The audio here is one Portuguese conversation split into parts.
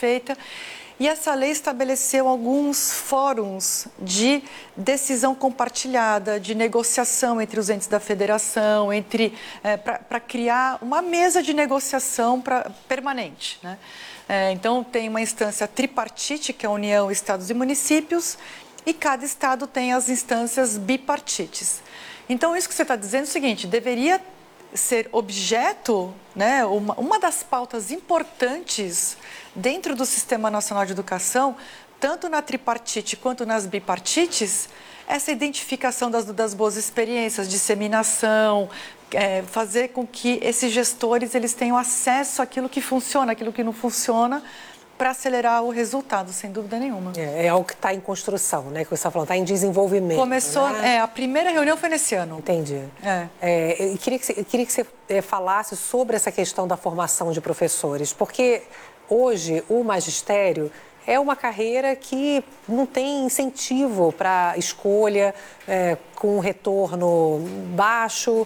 feita. E essa lei estabeleceu alguns fóruns de decisão compartilhada, de negociação entre os entes da federação, para criar uma mesa de negociação permanente, né? Então, tem uma instância tripartite, que é a União, Estados e Municípios, e cada estado tem as instâncias bipartites. Então, isso que você está dizendo é o seguinte: deveria ser objeto, né, uma das pautas importantes dentro do Sistema Nacional de Educação, tanto na tripartite quanto nas bipartites, essa identificação das boas experiências, disseminação, fazer com que esses gestores eles tenham acesso àquilo que funciona, àquilo que não funciona, para acelerar o resultado, sem dúvida nenhuma. É algo que está em construção, né? Que você está falando, está em desenvolvimento. Começou, né? A primeira reunião foi nesse ano. Entendi. Eu queria que você falasse sobre essa questão da formação de professores, porque hoje o magistério é uma carreira que não tem incentivo para escolha, com retorno baixo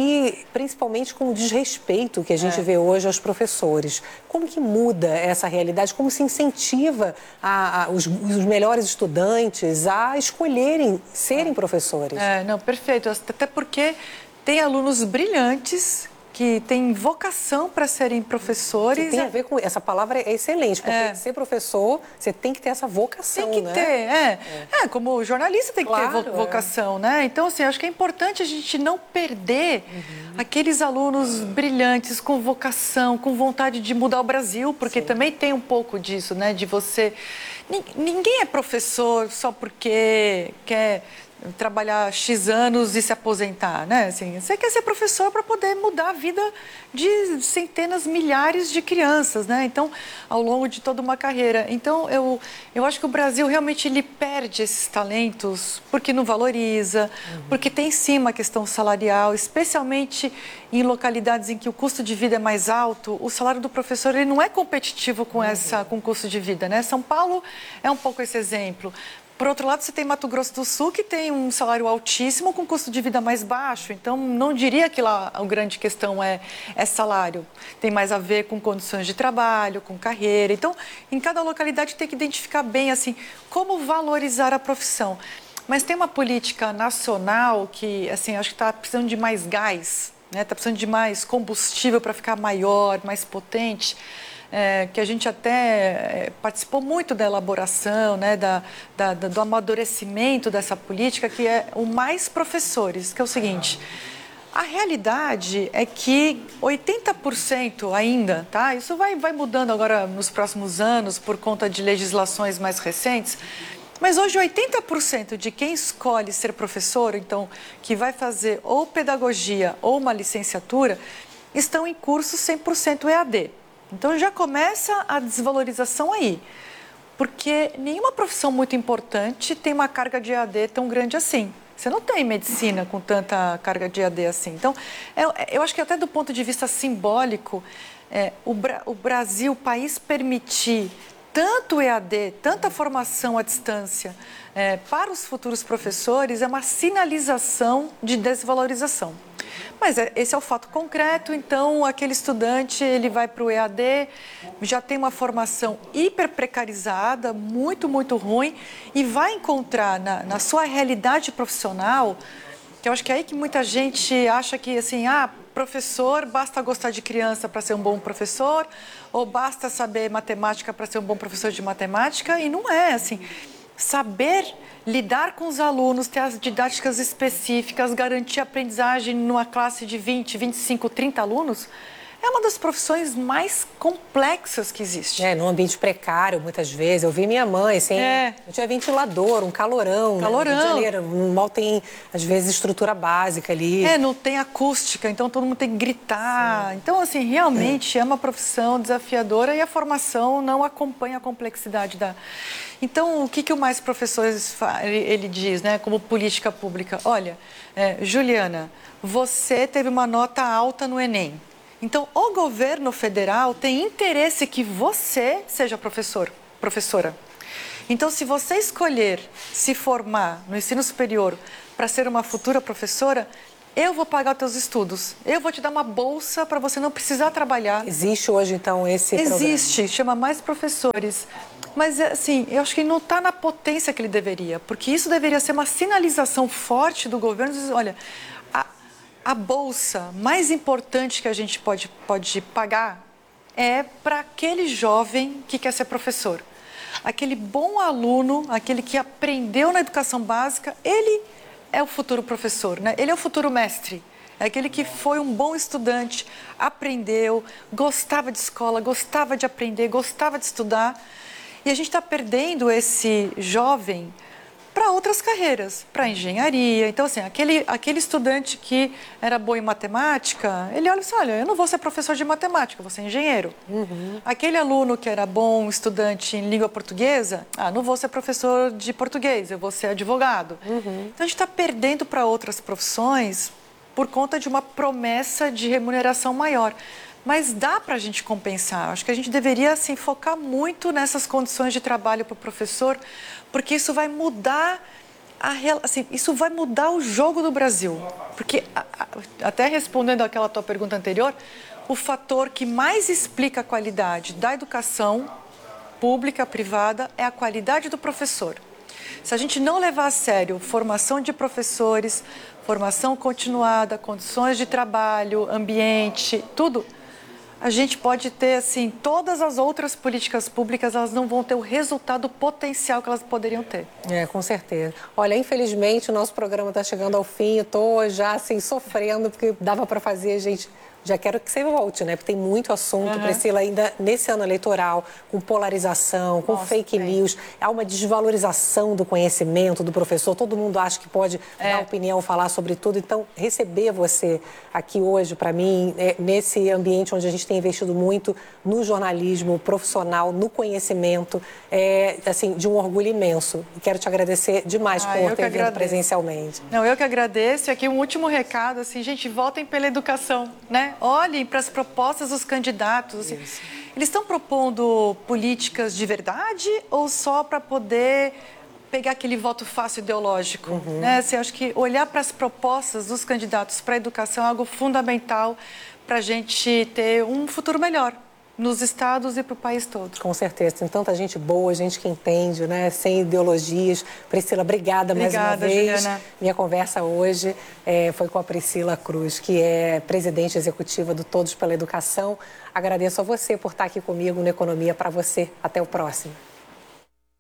e principalmente com o desrespeito que a gente vê hoje aos professores. Como que muda essa realidade? Como se incentiva os melhores estudantes a escolherem serem professores? Não, perfeito. Até porque tem alunos brilhantes que têm vocação para serem professores. Que tem a ver com... Essa palavra é excelente, porque ser professor, você tem que ter essa vocação, tem que ter, como jornalista tem que ter vocação, né? Então, assim, acho que é importante a gente não perder aqueles alunos brilhantes, com vocação, com vontade de mudar o Brasil, porque também tem um pouco disso, né? De você... Ninguém é professor só porque quer trabalhar X anos e se aposentar, né? Assim, você quer ser professor para poder mudar a vida de centenas, milhares de crianças, né? Então, ao longo de toda uma carreira. Então, eu acho que o Brasil realmente ele perde esses talentos porque não valoriza, porque tem sim uma questão salarial, especialmente em localidades em que o custo de vida é mais alto, o salário do professor ele não é competitivo com o custo de vida, né? São Paulo é um pouco esse exemplo. Por outro lado, você tem Mato Grosso do Sul, que tem um salário altíssimo com custo de vida mais baixo. Então, não diria que lá a grande questão é salário. Tem mais a ver com condições de trabalho, com carreira. Então, em cada localidade tem que identificar bem, assim, como valorizar a profissão. Mas tem uma política nacional que, assim, acho que está precisando de mais gás, né? Está precisando de mais combustível para ficar maior, mais potente. Que a gente até participou muito da elaboração, né, do amadurecimento dessa política, que é o Mais Professores, que é o seguinte: a realidade é que 80% ainda, tá? Isso vai mudando agora nos próximos anos por conta de legislações mais recentes, mas hoje 80% de quem escolhe ser professor, então, que vai fazer ou pedagogia ou uma licenciatura, estão em curso 100% EAD. Então, já começa a desvalorização aí, porque nenhuma profissão muito importante tem uma carga de EAD tão grande assim. Você não tem medicina com tanta carga de EAD assim. Então, eu acho que até do ponto de vista simbólico, o Brasil, o país, permitir tanto EAD, tanta formação à distância para os futuros professores é uma sinalização de desvalorização. Mas esse é o fato concreto, então aquele estudante ele vai para o EAD, já tem uma formação hiper precarizada, muito, muito ruim, e vai encontrar na sua realidade profissional, que eu acho que é aí que muita gente acha que assim, professor, basta gostar de criança para ser um bom professor, ou basta saber matemática para ser um bom professor de matemática, e não é assim. Saber lidar com os alunos, ter as didáticas específicas, garantir a aprendizagem numa classe de 20, 25, 30 alunos, é uma das profissões mais complexas que existe. Num ambiente precário, muitas vezes. Eu vi minha mãe, assim, não tinha ventilador, um calorão. Né? Rio de Janeiro, mal tem, às vezes, estrutura básica ali. Não tem acústica, então todo mundo tem que gritar. Sim. Então, assim, realmente é uma profissão desafiadora e a formação não acompanha a complexidade da... Então, o que o Mais Professores ele diz, né, como política pública? Olha, Juliana, você teve uma nota alta no Enem. Então, o governo federal tem interesse que você seja professora. Então, se você escolher se formar no ensino superior para ser uma futura professora, eu vou pagar os teus estudos, eu vou te dar uma bolsa para você não precisar trabalhar. Existe hoje, então, esse programa? Existe, chama Mais Professores. Mas, assim, eu acho que não está na potência que ele deveria, porque isso deveria ser uma sinalização forte do governo, dizer, olha, a bolsa mais importante que a gente pode pagar é para aquele jovem que quer ser professor. Aquele bom aluno, aquele que aprendeu na educação básica, ele é o futuro professor, né? Ele é o futuro mestre. É aquele que foi um bom estudante, aprendeu, gostava de escola, gostava de aprender, gostava de estudar. E a gente está perdendo esse jovem para outras carreiras, para engenharia. Então, assim, aquele estudante que era bom em matemática, ele olha assim, olha, eu não vou ser professor de matemática, eu vou ser engenheiro. Aquele aluno que era bom estudante em língua portuguesa, não vou ser professor de português, eu vou ser advogado. Então, a gente está perdendo para outras profissões por conta de uma promessa de remuneração maior. Mas dá para a gente compensar. Acho que a gente deveria assim, focar muito nessas condições de trabalho para o professor, porque isso vai mudar isso vai mudar o jogo do Brasil. Porque, até respondendo àquela tua pergunta anterior, o fator que mais explica a qualidade da educação pública, privada, é a qualidade do professor. Se a gente não levar a sério formação de professores, formação continuada, condições de trabalho, ambiente, tudo, a gente pode ter, assim, todas as outras políticas públicas, elas não vão ter o resultado potencial que elas poderiam ter. Com certeza. Olha, infelizmente, o nosso programa está chegando ao fim. Eu estou já, assim, sofrendo, porque dava para fazer, gente. Já quero que você volte, né? Porque tem muito assunto, Priscila, ainda nesse ano eleitoral, com polarização, com fake news. Há uma desvalorização do conhecimento do professor. Todo mundo acha que pode dar opinião, falar sobre tudo. Então, receber você aqui hoje, para mim, nesse ambiente onde a gente tem investido muito no jornalismo profissional, no conhecimento, assim, de um orgulho imenso. Quero te agradecer demais por ter vindo presencialmente. Não, eu que agradeço. E aqui um último recado, assim, gente, votem pela educação, né? Olhem para as propostas dos candidatos. Assim, eles estão propondo políticas de verdade ou só para poder pegar aquele voto fácil ideológico? Né? Assim, acho que olhar para as propostas dos candidatos para a educação é algo fundamental para a gente ter um futuro melhor nos estados e para o país todo. Com certeza. Tem tanta gente boa, gente que entende, né? Sem ideologias. Priscila, obrigada mais uma vez. Juliana. Minha conversa hoje foi com a Priscila Cruz, que é presidente executiva do Todos pela Educação. Agradeço a você por estar aqui comigo no Economia para Você. Até o próximo.